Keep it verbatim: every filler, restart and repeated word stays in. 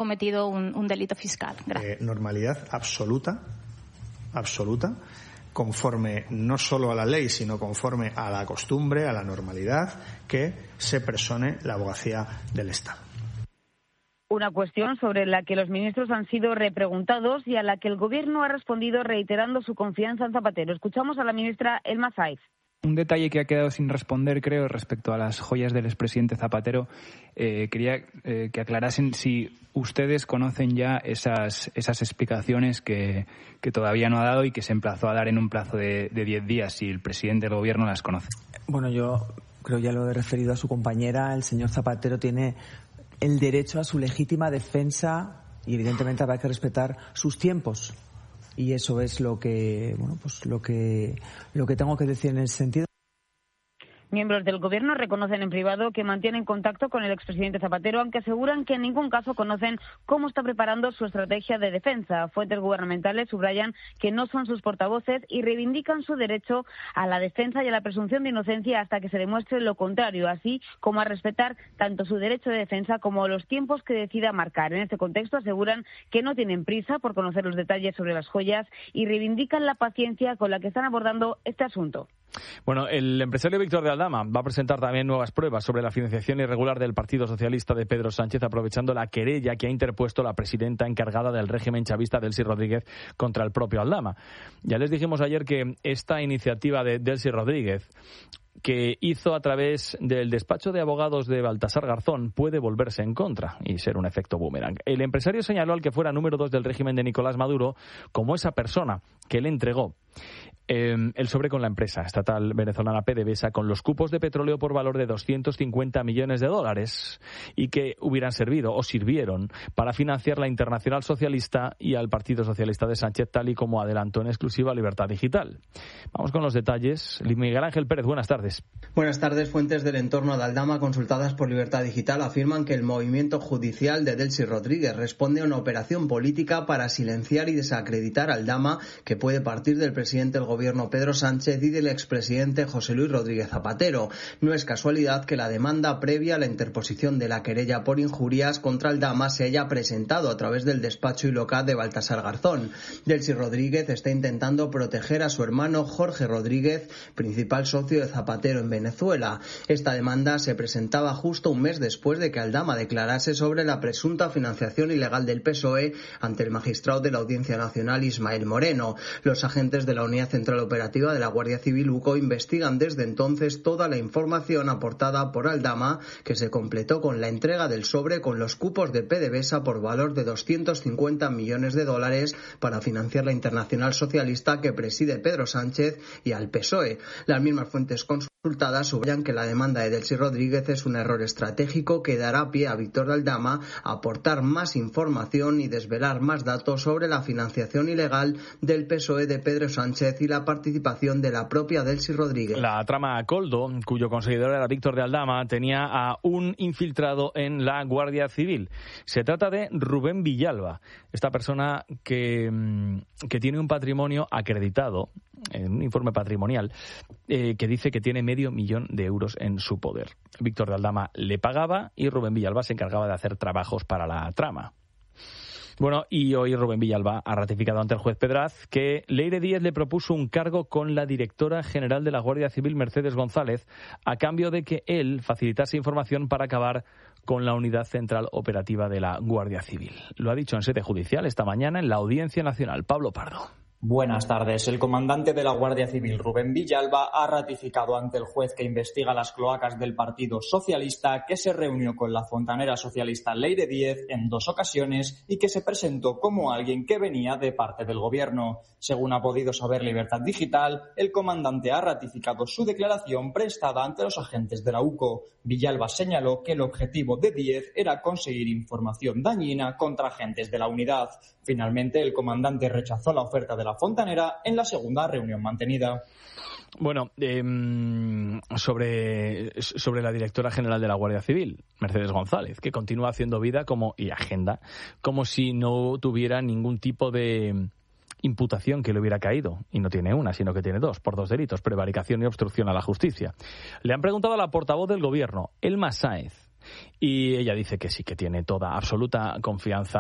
cometido un, un delito fiscal. Eh, normalidad absoluta, absoluta, conforme no solo a la ley, sino conforme a la costumbre, a la normalidad, que se persone la abogacía del Estado. Una cuestión sobre la que los ministros han sido repreguntados y a la que el Gobierno ha respondido reiterando su confianza en Zapatero. Escuchamos a la ministra Elma Saiz. Un detalle que ha quedado sin responder, creo, respecto a las joyas del expresidente Zapatero. Eh, quería eh, que aclarasen si ustedes conocen ya esas esas explicaciones que, que todavía no ha dado y que se emplazó a dar en un plazo de diez días, si el presidente del Gobierno las conoce. Bueno, yo creo ya lo he referido a su compañera. El señor Zapatero tiene el derecho a su legítima defensa y evidentemente habrá que respetar sus tiempos. Y eso es lo que, bueno, pues lo que, lo que tengo que decir en ese sentido. Miembros del Gobierno reconocen en privado que mantienen contacto con el expresidente Zapatero, aunque aseguran que en ningún caso conocen cómo está preparando su estrategia de defensa. Fuentes gubernamentales subrayan que no son sus portavoces y reivindican su derecho a la defensa y a la presunción de inocencia hasta que se demuestre lo contrario, así como a respetar tanto su derecho de defensa como los tiempos que decida marcar. En este contexto aseguran que no tienen prisa por conocer los detalles sobre las joyas y reivindican la paciencia con la que están abordando este asunto. Bueno, el empresario Víctor de Aldama va a presentar también nuevas pruebas sobre la financiación irregular del Partido Socialista de Pedro Sánchez, aprovechando la querella que ha interpuesto la presidenta encargada del régimen chavista, Delcy Rodríguez, contra el propio Aldama. Ya les dijimos ayer que esta iniciativa de Delcy Rodríguez, que hizo a través del despacho de abogados de Baltasar Garzón, puede volverse en contra y ser un efecto boomerang. El empresario señaló al que fuera número dos del régimen de Nicolás Maduro como esa persona que le entregó eh, el sobre con la empresa estatal venezolana PDVSA con los cupos de petróleo por valor de doscientos cincuenta millones de dólares y que hubieran servido o sirvieron para financiar la Internacional Socialista y al Partido Socialista de Sánchez, tal y como adelantó en exclusiva Libertad Digital. Vamos con los detalles. Miguel Ángel Pérez, buenas tardes. Buenas tardes. Fuentes del entorno de Aldama consultadas por Libertad Digital afirman que el movimiento judicial de Delcy Rodríguez responde a una operación política para silenciar y desacreditar a Aldama, que puede partir del presidente del gobierno Pedro Sánchez y del expresidente José Luis Rodríguez Zapatero. No es casualidad que la demanda previa a la interposición de la querella por injurias contra Aldama se haya presentado a través del despacho y local de Baltasar Garzón. Delcy Rodríguez está intentando proteger a su hermano Jorge Rodríguez, principal socio de Zapatero en Venezuela. Esta demanda se presentaba justo un mes después de que Aldama declarase sobre la presunta financiación ilegal del P S O E ante el magistrado de la Audiencia Nacional Ismael Moreno. Los agentes de la Unidad Central Operativa de la Guardia Civil U C O investigan desde entonces toda la información aportada por Aldama, que se completó con la entrega del sobre con los cupos de PDVSA por valor de doscientos cincuenta millones de dólares para financiar la Internacional Socialista que preside Pedro Sánchez y al P S O E. Las mismas fuentes consultadas subrayan que la demanda de Delcy Rodríguez es un error estratégico que dará pie a Víctor de Aldama a aportar más información y desvelar más datos sobre la financiación ilegal del P S O E de Pedro Sánchez y la participación de la propia Delcy Rodríguez. La trama Coldo, cuyo conseguidor era Víctor de Aldama, tenía a un infiltrado en la Guardia Civil. Se trata de Rubén Villalba, esta persona que, que tiene un patrimonio acreditado, en un informe patrimonial, eh, que dice que tiene medio millón de euros en su poder. Víctor de Aldama le pagaba y Rubén Villalba se encargaba de hacer trabajos para la trama. Bueno, y hoy Rubén Villalba ha ratificado ante el juez Pedraz que Leire Díez le propuso un cargo con la directora general de la Guardia Civil, Mercedes González, a cambio de que él facilitase información para acabar con la Unidad Central Operativa de la Guardia Civil. Lo ha dicho en sede judicial esta mañana en la Audiencia Nacional. Pablo Pardo. Buenas tardes. El comandante de la Guardia Civil, Rubén Villalba, ha ratificado ante el juez que investiga las cloacas del Partido Socialista que se reunió con la fontanera socialista Leire Díez en dos ocasiones y que se presentó como alguien que venía de parte del gobierno. Según ha podido saber Libertad Digital, el comandante ha ratificado su declaración prestada ante los agentes de la U C O. Villalba señaló que el objetivo de Díez era conseguir información dañina contra agentes de la unidad. Finalmente, el comandante rechazó la oferta de la fontanera en la segunda reunión mantenida. Bueno, eh, sobre, sobre la directora general de la Guardia Civil, Mercedes González, que continúa haciendo vida como y agenda como si no tuviera ningún tipo de imputación que le hubiera caído, y no tiene una, sino que tiene dos, por dos delitos, prevaricación y obstrucción a la justicia. Le han preguntado a la portavoz del gobierno, Elma Sáez, y ella dice que sí, que tiene toda absoluta confianza